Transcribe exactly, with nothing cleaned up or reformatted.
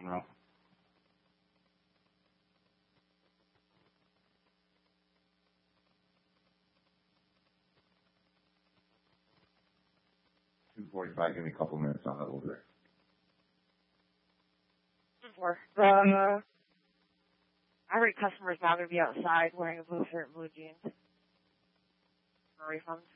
know. two forty-five, give me a couple minutes on that over there. Before. Uh, I read customers now going to be outside wearing a blue shirt and blue jeans for refunds.